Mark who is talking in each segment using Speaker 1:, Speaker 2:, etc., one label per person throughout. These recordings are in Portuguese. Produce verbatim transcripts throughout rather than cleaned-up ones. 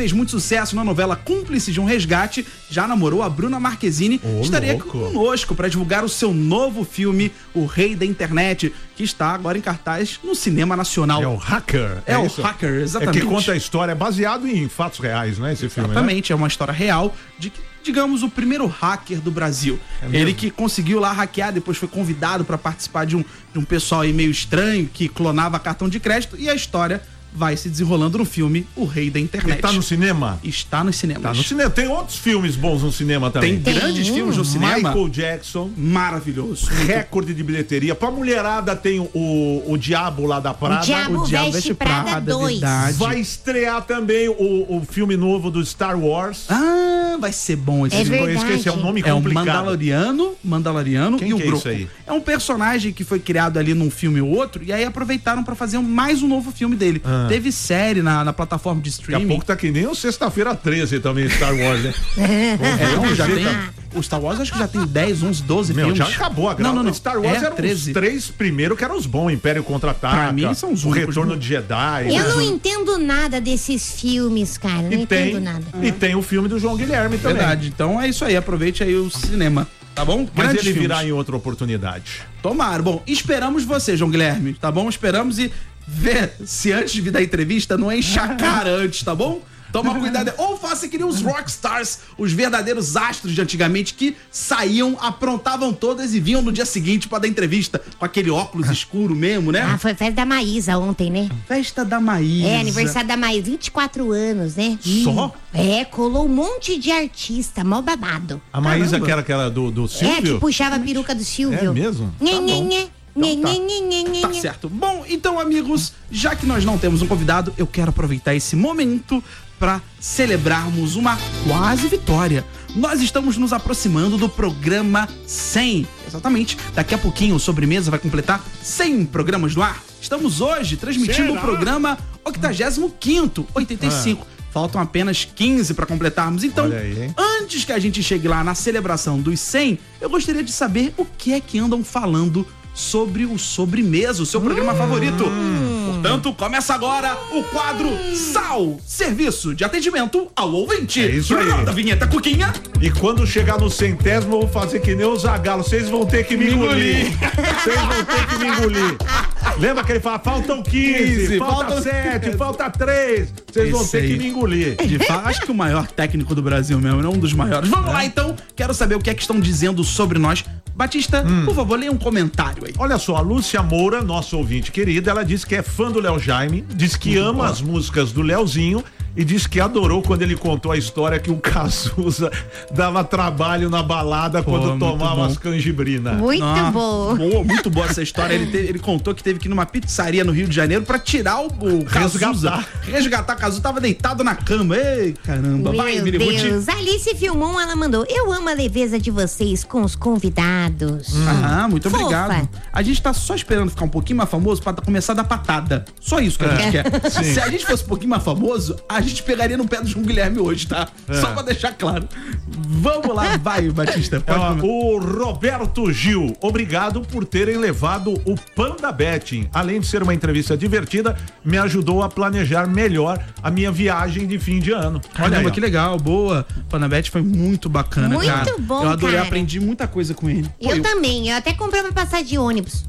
Speaker 1: fez muito sucesso na novela Cúmplice de um Resgate, já namorou a Bruna Marquezine.
Speaker 2: Ô,
Speaker 1: Estaria
Speaker 2: louco.
Speaker 1: conosco para divulgar o seu novo filme, O Rei da Internet, que está agora em cartaz no cinema nacional.
Speaker 2: É o Hacker.
Speaker 1: É, o
Speaker 2: isso?
Speaker 1: Hacker, exatamente.
Speaker 2: É que conta a história, é baseado em fatos reais, né, esse filme,
Speaker 1: Exatamente, é uma história real de que, digamos, o primeiro hacker do Brasil.
Speaker 2: É mesmo?
Speaker 1: Ele que conseguiu lá hackear, depois foi convidado para participar de um, de um pessoal aí meio estranho que clonava cartão de crédito, e a história vai se desenrolando no filme O Rei da Internet.
Speaker 2: Ele tá no cinema?
Speaker 1: Está nos cinemas.
Speaker 2: Tá no cinema. Tem outros filmes bons no cinema também.
Speaker 1: Tem grandes filmes no cinema.
Speaker 2: Michael Jackson.
Speaker 1: Maravilhoso.
Speaker 2: Recorde de bilheteria. Pra mulherada tem o, o Diabo lá da Prada.
Speaker 3: O Diabo,
Speaker 1: O Diabo
Speaker 3: Veste
Speaker 1: Veste
Speaker 3: Prada
Speaker 1: Prada,
Speaker 3: dois.
Speaker 1: verdade.
Speaker 2: Vai estrear também o, o filme novo do Star Wars.
Speaker 1: Ah, vai ser bom esse
Speaker 3: É
Speaker 1: filme.
Speaker 3: verdade.
Speaker 2: Eu esqueci, é um nome
Speaker 1: É o
Speaker 2: complicado.
Speaker 1: Mandaloriano, Mandaloriano
Speaker 2: Quem
Speaker 1: e o
Speaker 2: que é
Speaker 1: Grogu.
Speaker 2: isso aí?
Speaker 1: É um personagem que foi criado ali num filme ou outro, e aí aproveitaram pra fazer mais um novo filme dele.
Speaker 2: Ah.
Speaker 1: Teve série na, na plataforma de
Speaker 2: Daqui a
Speaker 1: streaming.
Speaker 2: pouco tá que nem o Sexta-feira treze também, Star Wars, né?
Speaker 1: É, não, já tem.
Speaker 2: Tá-
Speaker 1: O Star Wars acho que já tem dez, onze, doze
Speaker 2: Meu,
Speaker 1: filmes.
Speaker 2: já acabou a grava.
Speaker 1: Não, não, não.
Speaker 2: Star Wars
Speaker 1: é
Speaker 2: eram
Speaker 1: treze.
Speaker 2: os três primeiros que eram os bons. Império Contra-Ataca.
Speaker 1: Pra mim, são os
Speaker 2: O
Speaker 1: únicos.
Speaker 2: Retorno de Jedi.
Speaker 3: Eu
Speaker 2: né?
Speaker 3: não entendo nada desses filmes, cara. Não
Speaker 2: E tem,
Speaker 3: entendo nada.
Speaker 2: e tem o filme do João Guilherme também.
Speaker 1: Verdade. Então é isso aí. Aproveite aí o cinema. Tá bom?
Speaker 2: Mas
Speaker 1: Grandes
Speaker 2: ele
Speaker 1: filmes.
Speaker 2: virá em outra oportunidade.
Speaker 1: Tomara. Bom, esperamos você, João Guilherme, tá bom? Esperamos e vê se antes de vir da entrevista não enche a cara antes, tá bom? Toma cuidado. Ou faça que nem os rockstars, os verdadeiros astros de antigamente que saíam, aprontavam todas e vinham no dia seguinte pra dar entrevista com aquele óculos escuro mesmo, né?
Speaker 3: Ah, foi festa da Maísa ontem, né?
Speaker 1: Festa da Maísa.
Speaker 3: É, aniversário da Maísa, vinte e quatro anos, né?
Speaker 2: Só?
Speaker 3: É, colou um monte de artista, mó babado.
Speaker 2: A Maísa,
Speaker 1: Caramba.
Speaker 2: que era aquela do, do
Speaker 3: É,
Speaker 2: Silvio?
Speaker 3: que puxava a peruca do Silvio.
Speaker 2: É mesmo?
Speaker 3: Nhê,
Speaker 2: Tá
Speaker 3: nhê,
Speaker 2: bom.
Speaker 3: nhê.
Speaker 1: Então
Speaker 3: Nhê,
Speaker 1: tá.
Speaker 3: nhê, nhê, nhê, nhê,
Speaker 1: Tá
Speaker 3: nhê.
Speaker 1: certo. Bom, então, amigos, já que nós não temos um convidado, eu quero aproveitar esse momento para celebrarmos uma quase vitória. Nós estamos nos aproximando do programa cem. Exatamente. Daqui a pouquinho o Sobremesa vai completar cem programas no ar. Estamos hoje transmitindo
Speaker 2: Será?
Speaker 1: o programa octogésimo quinto, oitenta e cinco. Faltam apenas quinze para completarmos. Então,
Speaker 2: Olha aí, hein?
Speaker 1: antes que a gente chegue lá na celebração dos cem, eu gostaria de saber o que é que andam falando sobre o Sobremesa, o seu programa favorito. Portanto, começa agora o quadro Sal, serviço de atendimento ao ouvinte.
Speaker 2: É isso aí.
Speaker 1: Roda a vinheta, Cuquinha.
Speaker 2: E quando chegar no centésimo, eu vou fazer que nem o Zagalo. Vocês vão ter que me
Speaker 1: Me
Speaker 2: engolir. Vocês vão ter que me engolir. Lembra que ele fala, faltam quinze,
Speaker 1: quinze,
Speaker 2: falta
Speaker 1: faltam-
Speaker 2: sete, falta três. Vocês vão
Speaker 1: Esse
Speaker 2: ter que
Speaker 1: aí.
Speaker 2: me engolir.
Speaker 1: De fato, acho que o maior técnico do Brasil mesmo, não um dos maiores. Vamos lá, então. Quero saber o que é que estão dizendo sobre nós. Batista, por favor, leia um comentário aí.
Speaker 2: Olha só, a Lúcia Moura, nossa ouvinte querida, ela disse que é fã do Léo Jaime, diz que ama as músicas do Léozinho e disse que adorou quando ele contou a história que o Cazuza dava trabalho na balada quando
Speaker 1: muito
Speaker 2: tomava
Speaker 1: bom.
Speaker 2: as canjibrinas.
Speaker 3: Muito
Speaker 1: Ah,
Speaker 3: bom.
Speaker 1: Boa, muito boa essa história. Ele, teve- ele contou que teve que ir numa pizzaria no Rio de Janeiro pra tirar o, o Cazuza.
Speaker 2: Resgatar.
Speaker 1: Resgatar. Cazuza tava deitado na cama. Ei, caramba. Vai,
Speaker 3: Meu
Speaker 1: Miributi.
Speaker 3: Deus. Alice Filmon, ela mandou. Eu amo a leveza de vocês com os convidados.
Speaker 1: Ah, muito
Speaker 3: Fofa.
Speaker 1: obrigado. A gente tá só esperando ficar um pouquinho mais famoso pra começar a dar patada. Só isso que a gente
Speaker 3: É.
Speaker 1: quer.
Speaker 2: Sim.
Speaker 1: Se a gente fosse um pouquinho mais famoso, a gente pegaria no pé do João Guilherme hoje, tá? Só pra deixar claro. Vamos lá, vai, Batista. Pode
Speaker 2: Ó,
Speaker 1: começar.
Speaker 2: o Roberto Gil, obrigado por terem levado o Panda Betting. Além de ser uma entrevista divertida, me ajudou a planejar melhor a minha viagem de fim de ano. Olha
Speaker 1: Caramba,
Speaker 2: aí, ó.
Speaker 1: que legal, boa. Panabete foi muito bacana,
Speaker 3: Muito
Speaker 1: cara.
Speaker 3: bom,
Speaker 1: Eu adorei,
Speaker 3: cara.
Speaker 1: aprendi muita coisa com ele. Pô,
Speaker 3: Eu
Speaker 1: eu-
Speaker 3: também. Eu até comprei uma passagem de ônibus.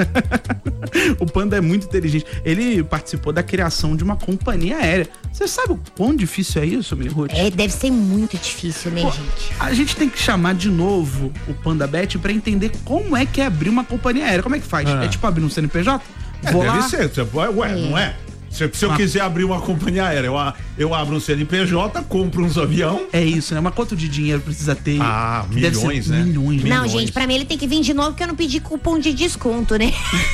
Speaker 1: O Panda é muito inteligente. Ele participou da criação de uma companhia aérea. Você sabe o quão difícil é isso, Mirihuti?
Speaker 3: É, deve ser muito difícil, né,
Speaker 1: Pô,
Speaker 3: gente?
Speaker 1: a gente tem que chamar de novo o Panda Bet pra entender como é que é abrir uma companhia aérea. Como é que faz?
Speaker 2: Ah.
Speaker 1: É tipo abrir um C N P J?
Speaker 2: É,
Speaker 1: Vou
Speaker 2: deve
Speaker 1: lá.
Speaker 2: ser. Você vai- Ué, não é? Se, se eu
Speaker 1: Ah.
Speaker 2: quiser abrir uma companhia aérea, eu, a- eu abro um C N P J, compro uns avião.
Speaker 1: É isso, né? Mas quanto de dinheiro precisa ter?
Speaker 2: Ah,
Speaker 1: Que deve
Speaker 2: milhões,
Speaker 1: ser
Speaker 2: né?
Speaker 1: Milhões, né?
Speaker 3: Não,
Speaker 2: milhões.
Speaker 3: gente, pra mim ele tem que vir de novo porque eu não pedi cupom de desconto, né?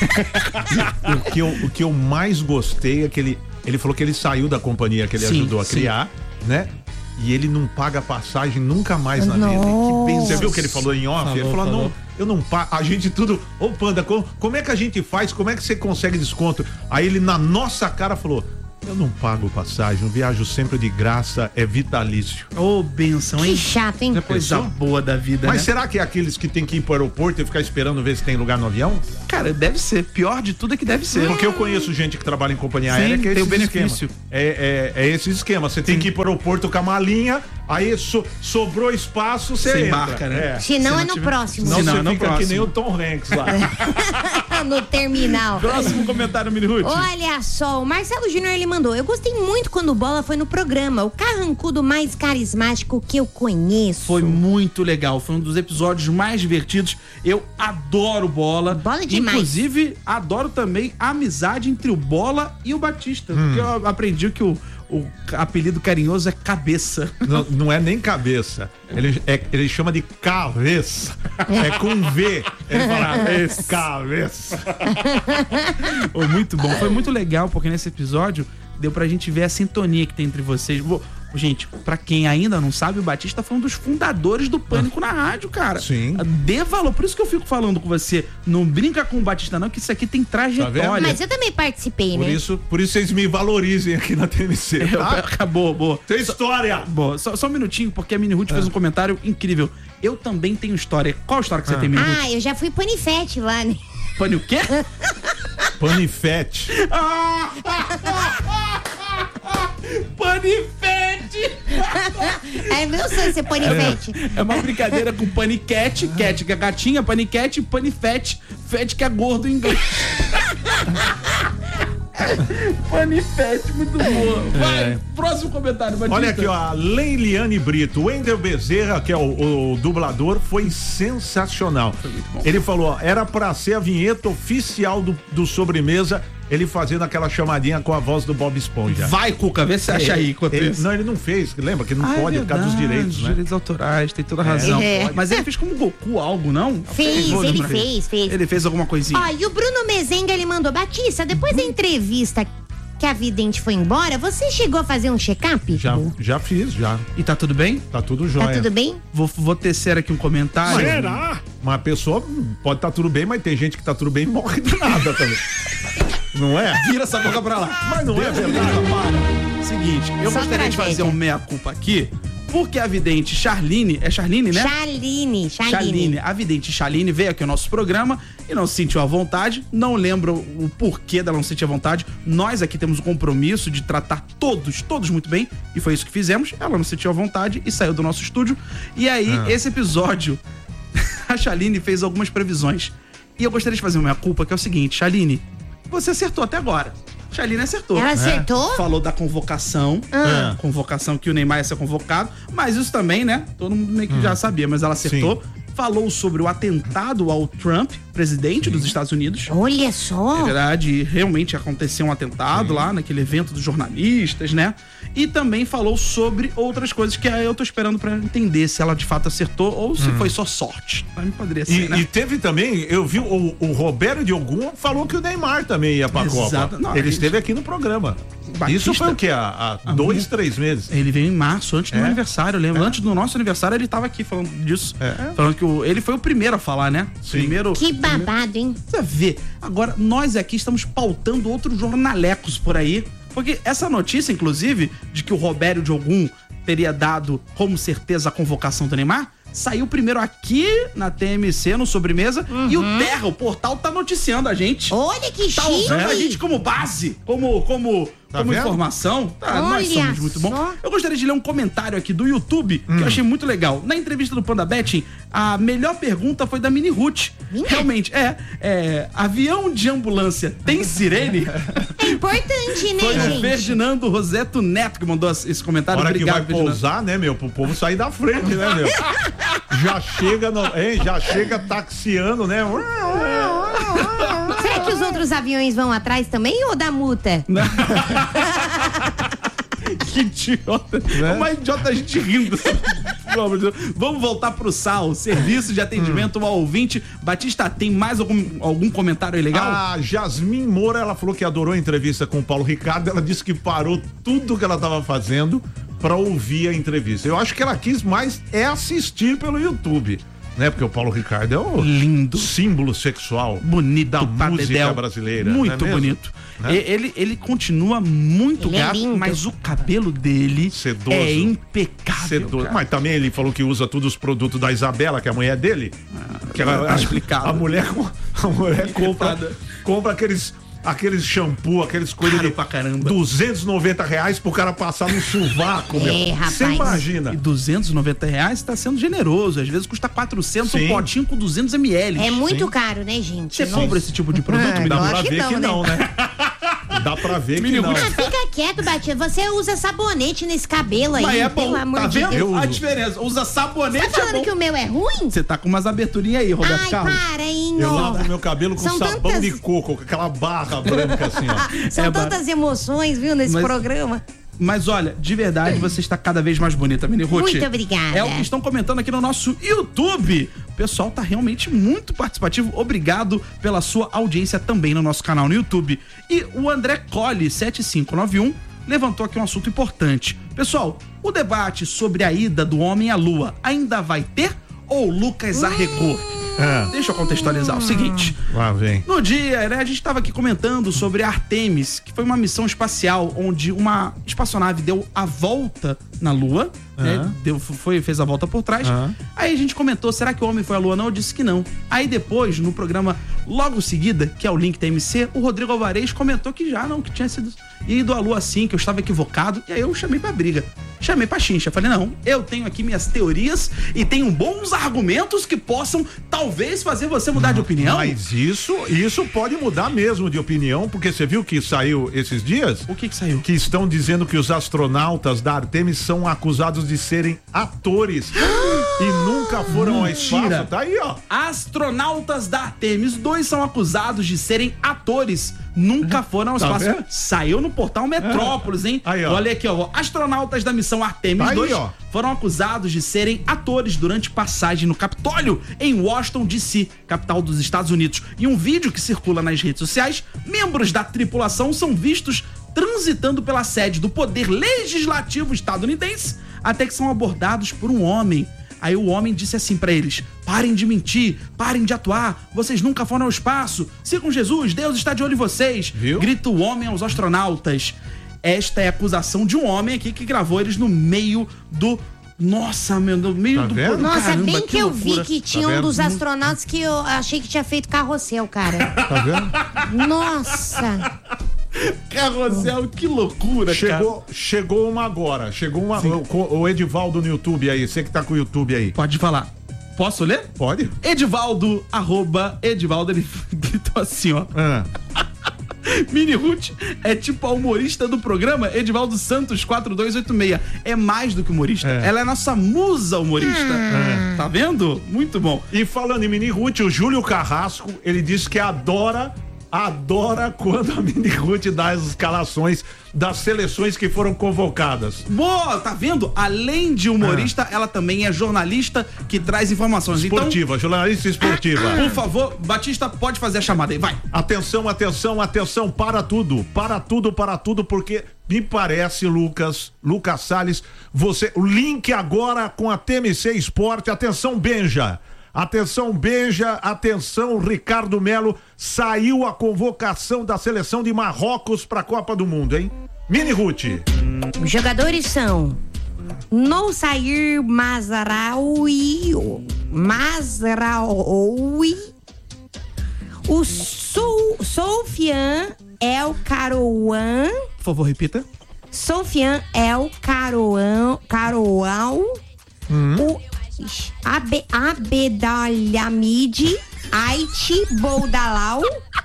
Speaker 2: O que, eu, o que eu mais gostei é que ele, ele falou que ele saiu da companhia que ele
Speaker 1: Sim,
Speaker 2: ajudou a
Speaker 1: sim.
Speaker 2: criar, né? E ele não paga passagem nunca mais na vida.
Speaker 3: Nossa.
Speaker 2: Que bem- Você viu o que ele falou em off?
Speaker 1: Falou,
Speaker 2: ele falou,
Speaker 1: falou.
Speaker 2: não, eu não pago. A gente tudo. Ô, Panda, como, como é que a gente faz? Como é que você consegue desconto? Aí ele, na nossa cara, falou. Eu não pago passagem, eu viajo sempre de graça, é vitalício.
Speaker 1: Ô, benção,
Speaker 3: Que
Speaker 1: hein?
Speaker 3: chato, hein?
Speaker 1: É coisa boa da vida,
Speaker 2: Mas
Speaker 1: né?
Speaker 2: será que é aqueles que tem que ir pro aeroporto e ficar esperando ver se tem lugar no avião?
Speaker 1: Cara, deve ser. Pior de tudo é que deve ser.
Speaker 2: Porque eu conheço gente que trabalha em companhia
Speaker 1: Sim,
Speaker 2: aérea que é
Speaker 1: tem
Speaker 2: esse
Speaker 1: o benefício.
Speaker 2: esquema. É, é, é esse esquema. Você tem que ir pro aeroporto com a malinha, aí so, sobrou espaço, você
Speaker 1: Você
Speaker 2: entra.
Speaker 1: embarca, né?
Speaker 2: É.
Speaker 3: Se não,
Speaker 1: Se
Speaker 3: é
Speaker 1: não
Speaker 3: no
Speaker 1: tiver-
Speaker 3: próximo.
Speaker 2: Não,
Speaker 1: Se não,
Speaker 2: você
Speaker 1: é no
Speaker 2: fica que
Speaker 1: próximo.
Speaker 2: nem o Tom Hanks lá.
Speaker 3: No terminal.
Speaker 1: Próximo comentário, Mini Ruth.
Speaker 3: Olha só, o Marcelo Júnior ele mandou. Eu gostei muito quando o Bola foi no programa. O carrancudo mais carismático que eu conheço.
Speaker 1: Foi muito legal, foi um dos episódios mais divertidos. Eu adoro Bola.
Speaker 3: Bola é demais.
Speaker 1: Inclusive, adoro também a amizade entre o Bola e o Batista.
Speaker 2: Hum.
Speaker 1: Porque eu aprendi que o, o apelido carinhoso é Cabeça.
Speaker 2: Não, não é nem cabeça. Ele, é, ele chama de cabeça. É com V. Ele fala cabeça.
Speaker 1: Oh, muito bom, foi muito legal, porque nesse episódio deu pra gente ver a sintonia que tem entre vocês. Vou- Gente, pra quem ainda não sabe, o Batista foi um dos fundadores do Pânico na rádio, cara.
Speaker 2: Sim.
Speaker 1: Dê valor, por isso que eu fico falando com você. Não brinca com o Batista não, que isso aqui tem trajetória.
Speaker 3: Mas eu também participei,
Speaker 2: Por
Speaker 3: né?
Speaker 2: isso, por isso vocês me valorizem aqui na T M C,
Speaker 1: Eu-
Speaker 2: tá?
Speaker 1: Acabou, boa.
Speaker 2: Tem história!
Speaker 1: Boa, só, só um minutinho, porque a Mini Ruth fez um comentário incrível. Eu também tenho história. Qual história que você tem, Mini Ruth?
Speaker 3: Ah, eu já fui panifete lá, né?
Speaker 1: Pane o quê?
Speaker 2: Panifete.
Speaker 1: Panifete!
Speaker 3: É meu sonho ser panifete.
Speaker 1: É uma brincadeira com paniquete, cat que é gatinha, paniquete e panifete, fete que é gordo em inglês. Panifete, muito boa. Vai,
Speaker 2: É.
Speaker 1: próximo comentário, Batista.
Speaker 2: Olha aqui, ó, a Leiliane Brito, o Wendel Bezerra, que é o, o dublador, foi sensacional. Ele falou, ó, era pra ser a vinheta oficial do, do Sobremesa, ele fazendo aquela chamadinha com a voz do Bob Esponja.
Speaker 1: Vai, Cuca, vê se você acha aí enquanto
Speaker 2: Ele-
Speaker 1: isso.
Speaker 2: não, ele não fez, lembra que não
Speaker 1: Ah, é
Speaker 2: pode por causa dos
Speaker 1: verdade,
Speaker 2: direitos, né?
Speaker 1: direitos autorais, tem toda a razão.
Speaker 3: É.
Speaker 1: Mas ele fez como Goku algo, não?
Speaker 3: Fez,
Speaker 1: Vou
Speaker 3: ele
Speaker 1: lembrar.
Speaker 3: fez, fez.
Speaker 1: Ele fez alguma coisinha.
Speaker 3: Ó, e o Bruno Mezenga, ele mandou, Batista, depois da entrevista que a vidente foi embora, você chegou a fazer um check-up?
Speaker 2: Já, já fiz, já.
Speaker 1: E tá tudo bem?
Speaker 2: Tá tudo
Speaker 3: Tá
Speaker 2: jóia.
Speaker 3: tudo bem?
Speaker 1: Vou, vou tecer aqui um comentário.
Speaker 2: Será? Mas a pessoa pode estar tudo bem, mas tem gente que tá tudo bem e morre do nada também. Não é?
Speaker 1: Vira essa boca pra lá.
Speaker 2: Mas não é
Speaker 1: Deus
Speaker 2: verdade.
Speaker 1: livre, para. Seguinte, eu
Speaker 3: Só
Speaker 1: gostaria de
Speaker 3: tragédia.
Speaker 1: fazer um meia-culpa aqui, porque a vidente Charline, é Charline, né?
Speaker 3: Charline, Charline.
Speaker 1: Charline, a vidente Charline veio aqui ao nosso programa e não se sentiu à vontade. Não lembro o porquê dela não se sentir à vontade. Nós aqui temos o compromisso de tratar todos, todos muito bem. E foi isso que fizemos. Ela não se sentiu à vontade e saiu do nosso estúdio. E aí,
Speaker 2: Ah.
Speaker 1: esse episódio, a Charline fez algumas previsões. E eu gostaria de fazer uma culpa, que é o seguinte, Charline, você acertou até agora. Charline acertou.
Speaker 3: Ela acertou?
Speaker 1: Falou da convocação,
Speaker 2: Ah.
Speaker 1: convocação que o Neymar ia ser convocado, mas isso também, né? Todo mundo meio que já sabia, mas ela acertou. Falou sobre o atentado ao Trump, presidente dos Estados Unidos.
Speaker 3: Olha
Speaker 1: É
Speaker 3: só.
Speaker 1: verdade, e realmente aconteceu um atentado lá naquele evento dos jornalistas, né? E também falou sobre outras coisas que eu tô esperando pra entender se ela de fato acertou ou se foi só sorte. Mas poderia ser,
Speaker 2: E,
Speaker 1: né?
Speaker 2: e teve também, eu vi o, o Roberto de Ogum falou que o Neymar também ia pra
Speaker 1: Exato.
Speaker 2: Copa.
Speaker 1: Não,
Speaker 2: Ele
Speaker 1: gente-
Speaker 2: esteve aqui no programa.
Speaker 1: Batista-
Speaker 2: Isso foi o quê? Há, há dois,
Speaker 1: muito-
Speaker 2: três meses.
Speaker 1: Ele veio em março, antes do
Speaker 2: É?
Speaker 1: meu aniversário, eu lembro. Antes do nosso aniversário, ele tava aqui falando disso.
Speaker 2: É.
Speaker 1: Falando que o- ele foi o primeiro a falar, né?
Speaker 2: Sim.
Speaker 1: Primeiro.
Speaker 3: Que babado, hein?
Speaker 1: Você vê. Agora, nós aqui estamos pautando outros jornalecos por aí. Porque essa notícia, inclusive, de que o Roberto de Ogum teria dado como certeza a convocação do Neymar, saiu primeiro aqui na T M C, no Sobremesa, e o Terra, o portal, tá noticiando a gente.
Speaker 3: Olha que
Speaker 1: Tá
Speaker 3: chique.
Speaker 1: usando a gente como base, como, como,
Speaker 2: Tá
Speaker 1: como
Speaker 2: vendo?
Speaker 1: informação. Tá, nós
Speaker 3: Olha
Speaker 1: somos muito bom.
Speaker 3: só.
Speaker 1: Eu gostaria de ler um comentário aqui do YouTube que eu achei muito legal. Na entrevista do Panda Betting, a melhor pergunta foi da Mini Ruth.
Speaker 3: Minha?
Speaker 1: Realmente, é, é. Avião de ambulância tem sirene?
Speaker 3: É importante, né,
Speaker 1: Foi o
Speaker 3: gente?
Speaker 1: Ferdinando Roseto Neto que mandou esse comentário.
Speaker 2: A hora que
Speaker 1: Obrigado,
Speaker 2: vai
Speaker 1: Ferdinando.
Speaker 2: pousar, né, meu? Pro povo sair da frente, né, meu? Já chega, no, hein, já chega taxiando, né?
Speaker 3: Será que os outros aviões vão atrás também ou dá multa?
Speaker 1: Que idiota.
Speaker 2: Né?
Speaker 1: É uma idiota a gente rindo. Pelo amor de Deus. Vamos voltar pro S A O, Serviço de Atendimento ao Ouvinte. Batista, tem mais algum, algum comentário aí legal?
Speaker 2: A Jasmin Moura, ela falou que adorou a entrevista com o Paulo Ricardo. Ela disse que parou tudo que ela estava fazendo para ouvir a entrevista. Eu acho que ela quis mais é assistir pelo YouTube, né? Porque o Paulo Ricardo é o
Speaker 1: Lindo.
Speaker 2: símbolo sexual
Speaker 1: Bonito
Speaker 2: da
Speaker 1: pra
Speaker 2: música
Speaker 1: dedéu.
Speaker 2: brasileira.
Speaker 1: Muito
Speaker 2: não é mesmo?
Speaker 1: bonito.
Speaker 2: né?
Speaker 1: Ele, ele continua muito
Speaker 3: Ele é
Speaker 1: gato,
Speaker 3: lindo.
Speaker 1: mas o cabelo dele
Speaker 2: Sedoso.
Speaker 1: é impecável.
Speaker 2: Sedoso.
Speaker 1: cara.
Speaker 2: Mas também ele falou que usa todos os produtos da Isabela, que é a mulher dele. Que ela,
Speaker 1: tá explicado.
Speaker 2: A mulher, a mulher compra,
Speaker 1: Coitada.
Speaker 2: compra aqueles, aqueles shampoo, aqueles coisas
Speaker 1: Caro
Speaker 2: de
Speaker 1: pra caramba.
Speaker 2: duzentos e noventa reais pro cara passar no sovaco, meu.
Speaker 3: É, rapaz.
Speaker 2: Você imagina.
Speaker 1: E duzentos e noventa reais tá sendo generoso. Às vezes custa quatrocentos
Speaker 2: Sim.
Speaker 1: um potinho com duzentos mililitros.
Speaker 3: É muito
Speaker 2: Sim.
Speaker 3: caro, né, gente?
Speaker 1: Você
Speaker 3: Não-
Speaker 1: compra esse tipo de produto,
Speaker 3: Ah,
Speaker 1: me
Speaker 2: Dá
Speaker 1: dá
Speaker 2: pra
Speaker 3: Lógico
Speaker 2: ver
Speaker 3: que
Speaker 2: que
Speaker 3: não,
Speaker 2: não, né? Dá pra ver que
Speaker 1: Mini
Speaker 2: não.
Speaker 1: Ruth.
Speaker 3: Ah, fica quieto, Batia. Você usa sabonete nesse cabelo aí,
Speaker 1: Mas é
Speaker 3: pelo
Speaker 1: bom,
Speaker 3: amor
Speaker 1: tá
Speaker 3: de
Speaker 1: vendo
Speaker 3: Deus.
Speaker 2: Eu
Speaker 1: a
Speaker 2: uso.
Speaker 1: diferença? Usa
Speaker 3: Tá
Speaker 1: sabonete, é
Speaker 3: falando
Speaker 1: bom.
Speaker 3: que o meu é ruim?
Speaker 1: Você tá com umas aberturinhas aí, Roberto
Speaker 3: Ai,
Speaker 1: Carlos.
Speaker 3: para, hein,
Speaker 2: Eu
Speaker 3: ó.
Speaker 2: lavo meu cabelo com
Speaker 3: São
Speaker 2: sabão
Speaker 3: tantas-
Speaker 2: de coco, com aquela barra branca assim, ó.
Speaker 3: São
Speaker 1: É,
Speaker 3: tantas emoções, viu, nesse
Speaker 1: Mas-
Speaker 3: programa.
Speaker 1: Mas olha, de verdade, você está cada vez mais bonita, Mini Ruth.
Speaker 3: Muito obrigada.
Speaker 1: É o que estão comentando aqui no nosso YouTube. O pessoal tá realmente muito participativo. Obrigado pela sua audiência também no nosso canal no YouTube. E o André Colli, sete cinco nove um, levantou aqui um assunto importante. Pessoal, o debate sobre a ida do homem à lua ainda vai ter ou o Lucas arregou?
Speaker 2: É.
Speaker 1: Deixa eu contextualizar o seguinte.
Speaker 2: Lá vem.
Speaker 1: No dia, né, a gente estava aqui comentando sobre a Artemis, que foi uma missão espacial onde uma espaçonave deu a volta na Lua, né?
Speaker 2: Aham.
Speaker 1: Deu, foi, fez a volta por trás.
Speaker 2: Aham.
Speaker 1: Aí a gente comentou, será que o homem foi à Lua? Não, eu disse que não. Aí depois, no programa logo em seguida, que é o Link T M C, o Rodrigo Alvarez comentou que já não, que tinha sido ido à Lua sim, que eu estava equivocado. E aí eu chamei pra briga. Chamei pra chincha. Falei, não, eu tenho aqui minhas teorias e tenho bons argumentos que possam talvez fazer você mudar de opinião.
Speaker 2: Mas isso, isso pode mudar mesmo de opinião, porque você viu que saiu esses dias?
Speaker 1: O que que saiu?
Speaker 2: Que estão dizendo que os astronautas da Artemis são acusados de serem atores e nunca foram ao espaço.
Speaker 1: Mentira.
Speaker 2: Tá aí, ó.
Speaker 1: Astronautas da Artemis, dois são acusados de serem atores. Nunca foram ao
Speaker 2: Tá
Speaker 1: espaço.
Speaker 2: vendo?
Speaker 1: Saiu no portal Metrópolis, hein?
Speaker 2: Aí, ó.
Speaker 1: Olha aqui, ó. Astronautas da missão Artemis
Speaker 2: Tá aí,
Speaker 1: dois
Speaker 2: ó.
Speaker 1: foram acusados de serem atores durante passagem no Capitólio, em Washington, D C, capital dos Estados Unidos. Em um vídeo que circula nas redes sociais, membros da tripulação são vistos transitando pela sede do Poder Legislativo estadunidense, até que são abordados por um homem. Aí o homem disse assim pra eles: parem de mentir, parem de atuar, vocês nunca foram ao espaço, sigam Jesus, Deus está de olho em vocês.
Speaker 2: Viu?
Speaker 1: Grita o homem aos astronautas. Esta é a acusação de um homem aqui que gravou eles no meio do... Nossa, meu, no meio
Speaker 2: Tá
Speaker 1: do...
Speaker 2: vendo?
Speaker 3: Nossa,
Speaker 1: Caramba,
Speaker 3: bem que, eu
Speaker 1: loucura.
Speaker 3: vi que tinha
Speaker 2: Tá
Speaker 3: um
Speaker 2: vendo?
Speaker 3: dos astronautas que eu achei que tinha feito carrossel, cara.
Speaker 2: Tá vendo?
Speaker 3: Nossa.
Speaker 1: Carrossel, que loucura, cara.
Speaker 2: Chegou, chegou uma agora. Chegou uma. O, o Edivaldo no YouTube aí. Você que tá com o YouTube aí.
Speaker 1: Pode falar. Posso ler?
Speaker 2: Pode?
Speaker 1: Edivaldo, arroba Edivaldo, ele gritou assim, ó.
Speaker 2: Ah.
Speaker 1: Mini Ruth é tipo a humorista do programa Edivaldo Santos quatro dois oito seis. É mais do que humorista.
Speaker 2: É.
Speaker 1: Ela é nossa musa humorista.
Speaker 2: É.
Speaker 1: Tá vendo? Muito bom.
Speaker 2: E falando em Mini Ruth, o Júlio Carrasco, ele disse que adora, adora quando a Mini Ruth dá as escalações das seleções que foram convocadas.
Speaker 1: Boa, tá vendo? Além de humorista, ela também é jornalista que traz informações.
Speaker 2: Esportiva, jornalista esportiva.
Speaker 1: Então, por favor, Batista, pode fazer a chamada aí, vai.
Speaker 2: Atenção, atenção, atenção, para tudo, para tudo, para tudo, porque me parece, Lucas, Lucas Salles, você, o link agora com a T M C Esporte, atenção, Benja, atenção, Benja, atenção, Ricardo Melo, saiu a convocação da seleção de Marrocos para a Copa do Mundo, hein? Mini Ruth.
Speaker 3: Os jogadores são Noussair Mazraoui, Mazraoui, o Sou, Soufiane El Karouan,
Speaker 1: Por favor, repita.
Speaker 3: Soufiane El Karouan, Karouan, o Abe, Abedalhamid Aiti Boldalau.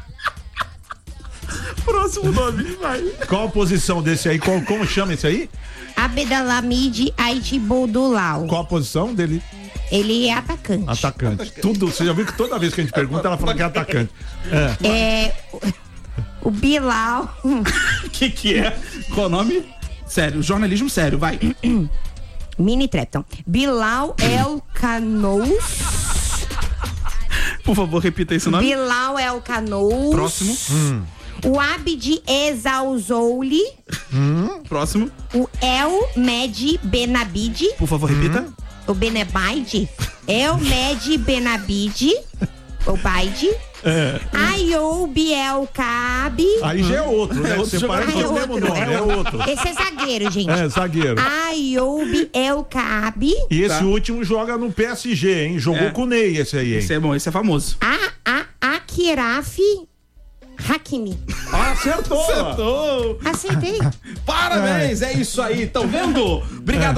Speaker 1: Próximo nome, vai.
Speaker 2: Qual a posição desse aí? Qual, como chama esse aí?
Speaker 3: Abedalhamid Aiti Boldalau.
Speaker 2: Qual a posição dele?
Speaker 3: Ele é atacante.
Speaker 2: Atacante. Tudo, você já viu que toda vez que a gente pergunta, ela fala que é atacante. É.
Speaker 3: É. O, o Bilal.
Speaker 1: O que que é? Qual o nome? Sério, jornalismo sério, vai.
Speaker 3: Mini Trepton. Bilal El Canous.
Speaker 1: Por favor, repita esse nome.
Speaker 3: Bilal El Canous.
Speaker 1: Próximo.
Speaker 2: Hum.
Speaker 3: O Abdi Exauzouli.
Speaker 1: Próximo.
Speaker 3: O El Med Benabid.
Speaker 1: Por favor, repita.
Speaker 3: O Benabide. El Med Benabid. O Baide.
Speaker 2: É.
Speaker 3: Ayoub El Kaabi.
Speaker 2: Aí já é outro, né?
Speaker 1: É outro
Speaker 2: Você parece
Speaker 3: Ah,
Speaker 2: o mesmo nome, é outro.
Speaker 3: Esse é zagueiro, gente.
Speaker 2: É, zagueiro.
Speaker 3: Ayoub El Kaabi.
Speaker 2: E esse
Speaker 1: Tá.
Speaker 2: último joga no P S G, hein? Jogou
Speaker 1: É.
Speaker 2: com o Ney esse aí, hein?
Speaker 1: Esse é bom, esse é famoso.
Speaker 3: A, a, Akiraf Hakimi.
Speaker 2: Ah, acertou!
Speaker 1: Acertou!
Speaker 3: Acertei.
Speaker 1: Parabéns, é isso aí. Tão vendo? Obrigado.